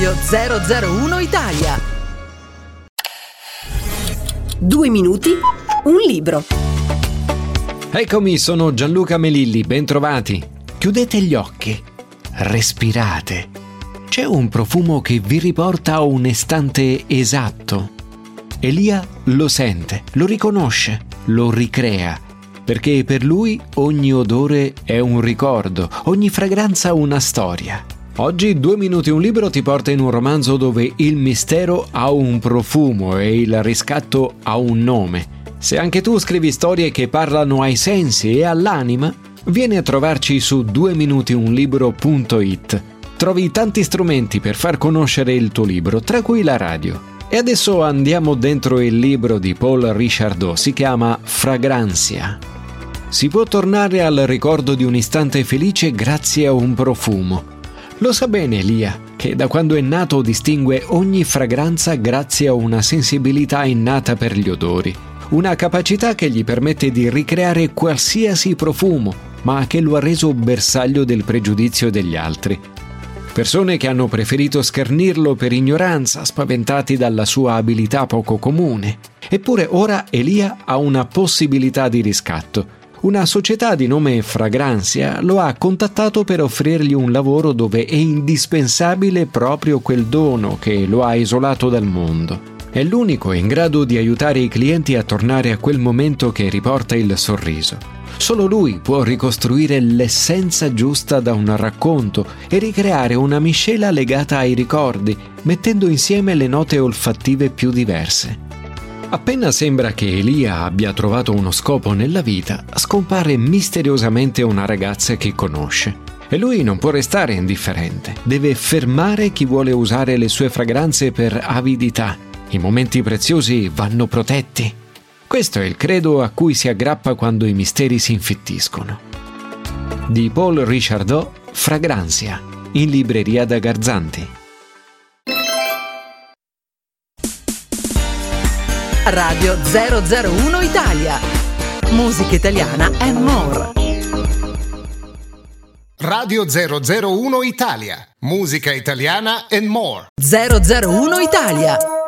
Radio 001 Italia. 2 minuti, un libro. Eccomi, sono Gianluca Melilli, bentrovati. Chiudete gli occhi, respirate. C'è un profumo che vi riporta a un istante esatto. Elia lo sente, lo riconosce, lo ricrea, perché per lui ogni odore è un ricordo, ogni fragranza una storia. Oggi 2 minuti un libro ti porta in un romanzo dove il mistero ha un profumo e il riscatto ha un nome. Se anche tu scrivi storie che parlano ai sensi e all'anima, vieni a trovarci su 2minutiunlibro.it. Trovi tanti strumenti per far conoscere il tuo libro, tra cui la radio. E adesso andiamo dentro il libro di Paul Richardot, si chiama Fragrantia. Si può tornare al ricordo di un istante felice grazie a un profumo. Lo sa bene Elia, che da quando è nato distingue ogni fragranza grazie a una sensibilità innata per gli odori, una capacità che gli permette di ricreare qualsiasi profumo, ma che lo ha reso bersaglio del pregiudizio degli altri. Persone che hanno preferito schernirlo per ignoranza, spaventati dalla sua abilità poco comune. Eppure ora Elia ha una possibilità di riscatto. Una società di nome Fragrantia lo ha contattato per offrirgli un lavoro dove è indispensabile proprio quel dono che lo ha isolato dal mondo. È l'unico in grado di aiutare i clienti a tornare a quel momento che riporta il sorriso. Solo lui può ricostruire l'essenza giusta da un racconto e ricreare una miscela legata ai ricordi, mettendo insieme le note olfattive più diverse. Appena sembra che Elia abbia trovato uno scopo nella vita, scompare misteriosamente una ragazza che conosce. E lui non può restare indifferente. Deve fermare chi vuole usare le sue fragranze per avidità. I momenti preziosi vanno protetti. Questo è il credo a cui si aggrappa quando i misteri si infittiscono. Di Paul Richardot, Fragrantia, in libreria da Garzanti. Radio 001 Italia. Musica italiana and more. Radio 001 Italia. Musica italiana and more. 001 Italia.